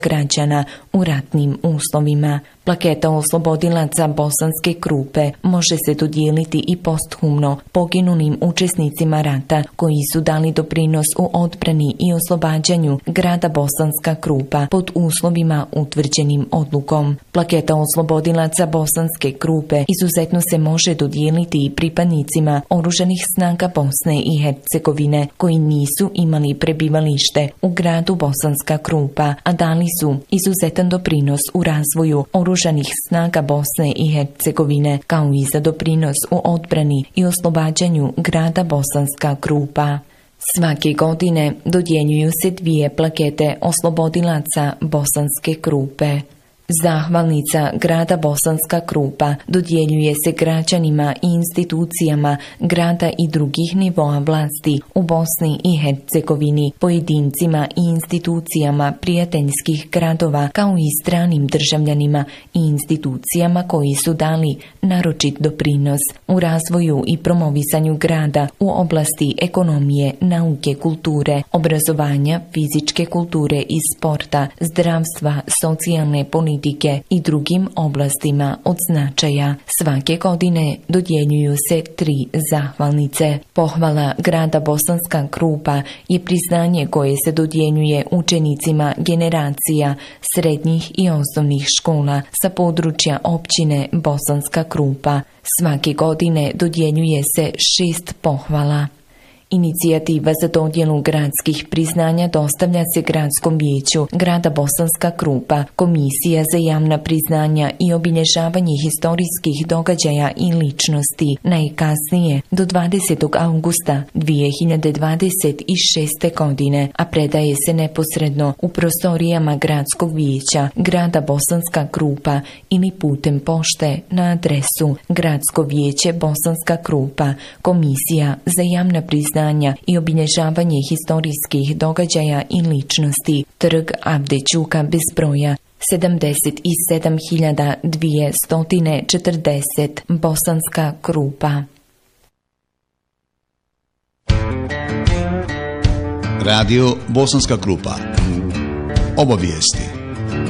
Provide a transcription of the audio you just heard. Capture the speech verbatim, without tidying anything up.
građana u ratnim uslovima. Plaketa oslobodilaca Bosanske Krupe može se dodijeliti i posthumno poginulim učesnicima rata koji su dali doprinos u odbrani i oslobađanju grada Bosanska Krupa pod uslovima utvrđenim odlukom. Plaketa oslobodilaca Bosanske Krupe izuzetno se može dodijeliti i pripadnicima oružanih snaga Bosne i Hercegovine koji nisu imali prebivalište u gradu Bosanska Krupa, a dali su izuzetan doprinos u razvoju oružanih snaga Bosne i Hercegovine, kao i za doprinos u odbrani i oslobađanju grada Bosanska Krupa. Svake godine dodjeljuju se dvije plakete oslobodilaca Bosanske Krupe. Zahvalnica grada Bosanska Krupa dodjeljuje se građanima i institucijama grada i drugih nivoa vlasti u Bosni i Hercegovini, pojedincima i institucijama prijateljskih gradova, kao i stranim državljanima i institucijama koji su dali naročit doprinos u razvoju i promovisanju grada u oblasti ekonomije, nauke, kulture, obrazovanja, fizičke kulture i sporta, zdravstva, socijalne politike i drugim oblastima od značaja. Svake godine dodjeljuju se tri zahvalnice. Pohvala grada Bosanska Krupa je priznanje koje se dodjeljuje učenicima generacija srednjih i osnovnih škola sa područja općine Bosanska Krupa. Svake godine dodjeljuje se šest pohvala. Inicijativa za dodjelu gradskih priznanja dostavlja se Gradskom vijeću grada Bosanska Krupa, Komisija za javna priznanja i obilježavanje historijskih događaja i ličnosti najkasnije do dvadesetog augusta dvije hiljade dvadeset šeste. godine, a predaje se neposredno u prostorijama Gradskog vijeća grada Bosanska Krupa ili putem pošte na adresu Gradsko vijeće Bosanska Krupa, Komisija za javna priznanja i obilježavanje historijskih događaja i ličnosti, Trg Avde Ćuka bez broja, sedamdeset sedam hiljada dvjesto četrdeset, Bosanska Krupa. Radio Bosanska Krupa. Obavijesti.